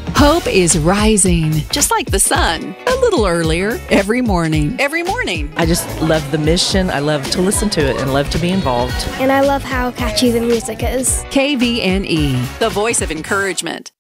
Hope is rising, just like the sun, a little earlier every morning. Every morning. I just love the mission. I love to listen to it and love to be involved. And I love how catchy the music is. KVNE, the voice of encouragement.